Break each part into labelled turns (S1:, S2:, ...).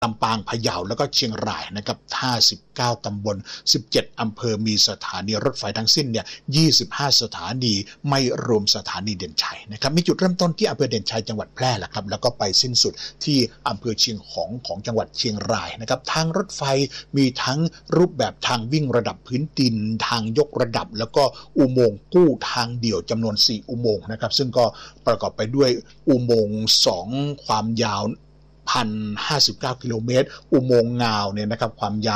S1: ลำปางพะเยาแล้วก็เชียงรายนะครับ59ตำบล17อำเภอมีสถานีรถไฟทั้งสิ้นเนี่ย25สถานีไม่รวมสถานีเด่นชัยนะครับมีจุดเริ่มต้นที่อำเภอเด่นชัยจังหวัดแพร่แหละครับแล้วก็ไปสิ้นสุดที่อำเภอเชียงของจังหวัดเชียงรายนะครับทางรถไฟมีทั้งรูปแบบทางวิ่งระดับพื้นดินทางยกระดับแล้วก็อุโมงค์กู้ทางเดี่ยวจำนวน4อุโมงค์นะครับซึ่งก็ประกอบไปด้วยอุโมงค์2ความยาว1,059 กิโลเมตรอุโมงค์งาวเนี่ยนะครับความยาว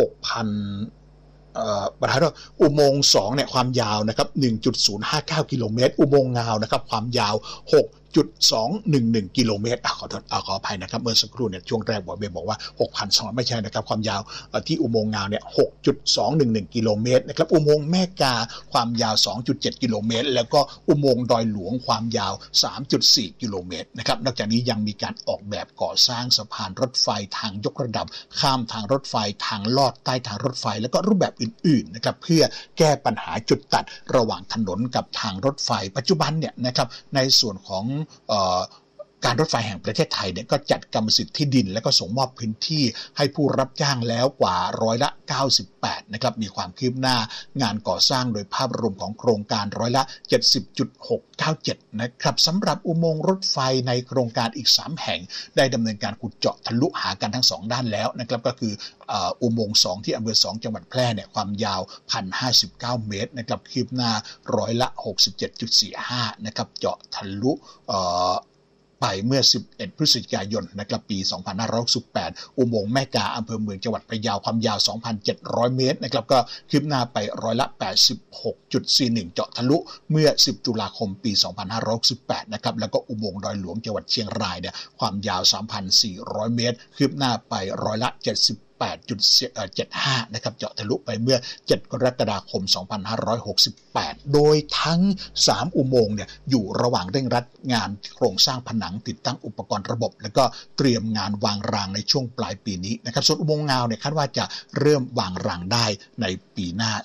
S1: ประธานว่าอุโมงค์2เนี่ยความยาวนะครับ 1.059 กิโลเมตรอุโมงค์งาวนะครับความยาว6.211 กิโลเมตรขออภัยนะครับเมื่อสักครู่เนี่ยช่วงแรกบอกว่า 6,200 ไม่ใช่นะครับความยาวที่อุโมงค์งาวเนี่ย 6.211 กิโลเมตรนะครับอุโมงค์แม่กาความยาว 2.7 กิโลเมตรแล้วก็อุโมงค์ดอยหลวงความยาว 3.4 กิโลเมตรนะครับนอกจากนี้ยังมีการออกแบบก่อสร้างสะพานรถไฟทางยกระดับข้ามทางรถไฟทางลอดใต้ทางรถไฟแล้วก็รูปแบบอื่นๆนะครับเพื่อแก้ปัญหาจุดตัดระหว่างถนนกับทางรถไฟปัจจุบันเนี่ยนะครับในส่วนของการรถไฟแห่งประเทศไทยเนี่ยก็จัดกรรมสิทธิ์ที่ดินและก็ส่งมอบพื้นที่ให้ผู้รับจ้างแล้วกว่า98%นะครับมีความคืบหน้างานก่อสร้างโดยภาพรวมของโครงการ70.697นะครับสำหรับอุโมงค์รถไฟในโครงการอีก3แห่งได้ดำเนินการขุดเจาะทะลุหากันทั้ง2ด้านแล้วนะครับก็คืออุโมงค์2ที่อำเภอ2จังหวัดแพร่เนี่ยความยาว 1,059 เมตรนะครับคืบหน้า67.45%นะครับเจาะทะลุไปเมื่อ11พฤศจิกายนนะครับปี2568อุโมงค์แม่กาอำเภอเมืองจังหวัดพะเยาความยาว 2,700 เมตรนะครับก็คืบหน้าไป86.41%เจาะทะลุเมื่อ10ตุลาคมปี2568นะครับแล้วก็อุโมงค์ดอยหลวงจังหวัดเชียงรายเนี่ยความยาว 3,400 เมตรคืบหน้าไป8.75 นะครับเจาะทะลุไปเมื่อ7กรกฎาคม2568โดยทั้ง3อุโมงค์เนี่ยอยู่ระหว่างเร่งรัดงานโครงสร้างผนังติดตั้งอุปกรณ์ระบบแล้วก็เตรียมงานวางรางในช่วงปลายปีนี้นะครับส่วนอุโมงค์งาวเนี่ยคาดว่าจะเริ่มวางรางได้ในปีหน้า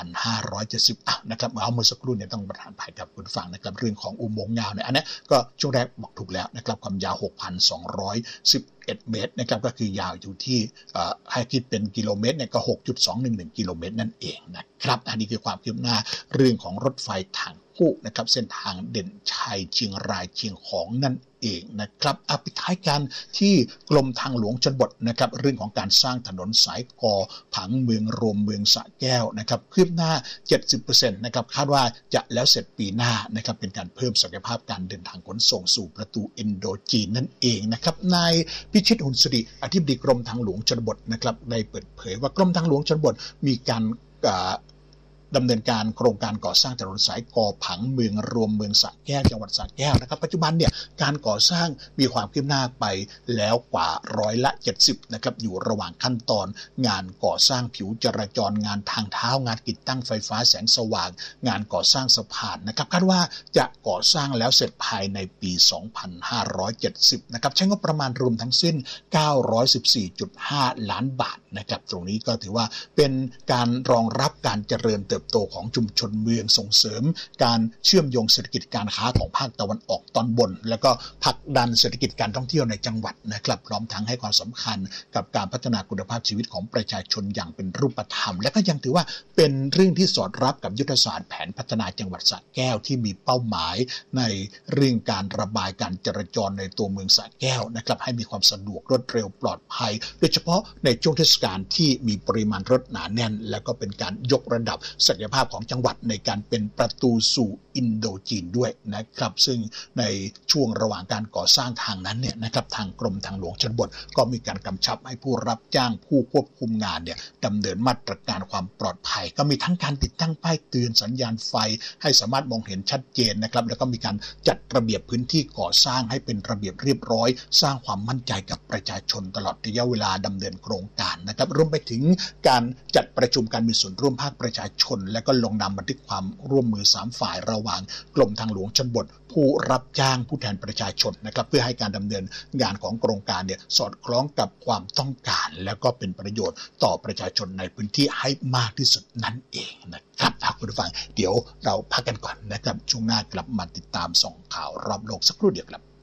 S1: 2570นะครับเมื่อสักครู่เนี่ยต้องประทานภัยกับคุณฟังนะครับเรื่องของอุโมงค์งาวเนี่ยอันนี้ก็ช่วงแรกบอกถูกแล้วนะครับความยาว 6,211 เมตรนะครับก็คือยาวอยู่ที่ให้คิดเป็นกิโลเมตรเนี่ยก็ 6.211 กิโลเมตรนั่นเองนะครับอันนี้คือความคืบหน้าเรื่องของรถไฟทางคู่นะครับเส้นทางเด่นชัยเชียงรายเชียงของนั่นเองนะครับปิดท้ายกันที่กรมทางหลวงชนบทนะครับเรื่องของการสร้างถนนสายกอผังเมืองรวมเมืองสระแก้วนะครับคืบหน้า 70% นะครับคาดว่าจะแล้วเสร็จปีหน้านะครับเป็นการเพิ่มศักยภาพการเดินทางขนส่งสู่ประตูอินโดจีนนั่นเองนะครับนายพิชิตหุ่นสิริอธิบดีกรมทางหลวงชนบทนะครับได้เปิดเผยว่ากรมทางหลวงชนบทมีการดำเนินการโครงการก่อสร้างถนนสายกอผังเมืองรวมเมืองสระแก้วจังหวัดสระแก้วนะครับปัจจุบันเนี่ยการก่อสร้างมีความคืบหน้าไปแล้วกว่า70%นะครับอยู่ระหว่างขั้นตอนงานก่อสร้างผิวจราจรงานทางเท้างานติดตั้งไฟฟ้าแสงสว่างงานก่อสร้างสะพานนะครับคาดว่าจะก่อสร้างแล้วเสร็จภายในปี2570นะครับใช้งบประมาณรวมทั้งสิ้น914.5 ล้านบาทนะครับตรงนี้ก็ถือว่าเป็นการรองรับการเจริญเติบโตของชุมชนเมืองส่งเสริมการเชื่อมโยงเศรษฐกิจการค้าของภาคตะวันออกตอนบนแล้วก็ผลักดันเศรษฐกิจการท่องเที่ยวในจังหวัดนะครับพร้อมทั้งให้ความสำคัญกับการพัฒนาคุณภาพชีวิตของประชาชนอย่างเป็นรูปธรรมและก็ยังถือว่าเป็นเรื่องที่สอดรับกับยุทธศาสตร์แผนพัฒนาจังหวัดสระแก้วที่มีเป้าหมายในเรื่องการระบายการจราจรในตัวเมืองสระแก้วนะครับให้มีความสะดวกรวดเร็วปลอดภัยโดยเฉพาะในช่วงเทศกาลที่มีปริมาณรถหนาแน่นและก็เป็นการยกระดับศักยภาพของจังหวัดในการเป็นประตูสู่อินโดจีนด้วยนะครับซึ่งในช่วงระหว่างการก่อสร้างทางนั้นเนี่ยนะครับทางกรมทางหลวงชนบทก็มีการกำชับให้ผู้รับจ้างผู้ควบคุมงานเนี่ยดำเนินมาตรการความปลอดภัยก็มีทั้งการติดตั้งป้ายเตือนสัญญาณไฟให้สามารถมองเห็นชัดเจนนะครับแล้วก็มีการจัดระเบียบพื้นที่ก่อสร้างให้เป็นระเบียบเรียบร้อยสร้างความมั่นใจกับประชาชนตลอดระยะเวลาดำเนินโครงการนะครับรวมไปถึงการจัดประชุมการมีส่วนร่วมภาคประชาชนและก็ลงนามบันทึกความร่วมมือ3ฝ่ายระหว่างกรมทางหลวงชนบทผู้รับจ้างผู้แทนประชาชนนะครับเพื่อให้การดำเนินงานของโครงการเนี่ยสอดคล้องกับความต้องการแล้วก็เป็นประโยชน์ต่อประชาชนในพื้นที่ให้มากที่สุดนั่นเองนะครับคุณผู้ฟังเดี๋ยวเราพักกันก่อนนะครับช่วงหน้ากลับมาติดตามส่องข่าวรอบโลกสักครู่เดียวครับ